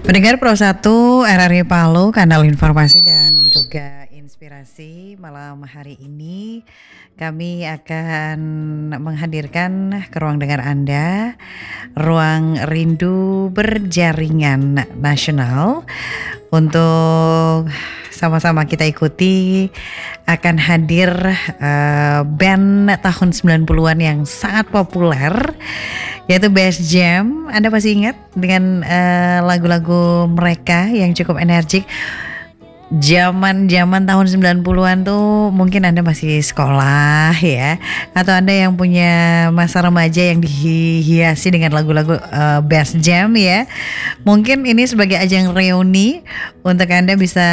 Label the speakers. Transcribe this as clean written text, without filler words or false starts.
Speaker 1: Pendengar Pro 1 RRI Palu, kanal informasi dan juga inspirasi. Malam hari ini kami akan menghadirkan ke ruang dengar Anda Ruang Rindu Berjaringan Nasional. Untuk sama-sama kita ikuti akan hadir band tahun 90-an yang sangat populer, yaitu Bass Jam. Anda pasti ingat dengan lagu-lagu mereka yang cukup energik. Zaman tahun 90-an tuh mungkin Anda masih sekolah ya, atau Anda yang punya masa remaja yang dihiasi dengan lagu-lagu Bass Jam ya. Mungkin ini sebagai ajang reuni untuk Anda bisa